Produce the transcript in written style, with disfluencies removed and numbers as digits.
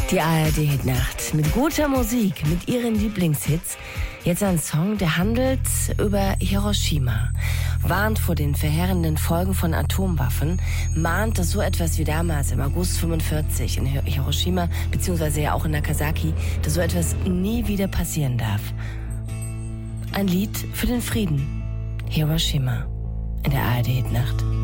Die ARD-Hitnacht mit guter Musik, mit ihren Lieblingshits. Jetzt ein Song, der handelt über Hiroshima, warnt vor den verheerenden Folgen von Atomwaffen, mahnt, dass so etwas wie damals im August 45 in Hiroshima, beziehungsweise ja auch in Nagasaki, dass so etwas nie wieder passieren darf. Ein Lied für den Frieden. Hiroshima in der ARD-Hitnacht.